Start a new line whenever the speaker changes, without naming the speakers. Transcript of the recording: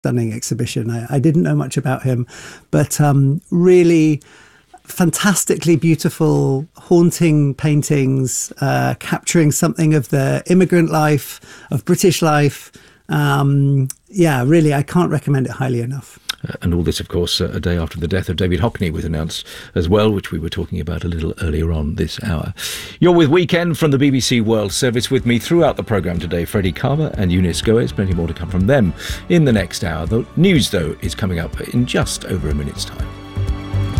stunning exhibition. I didn't know much about him, but really fantastically beautiful, haunting paintings, capturing something of the immigrant life, of British life. Really, I can't recommend it highly enough.
And all this, of course, a day after the death of David Hockney was announced as well, which we were talking about a little earlier on this hour. You're with Weekend from the BBC World Service. With me throughout the programme today, Freddie Carver and Eunice Goetz. Plenty more to come from them in the next hour. The news, though, is coming up in just over a minute's time.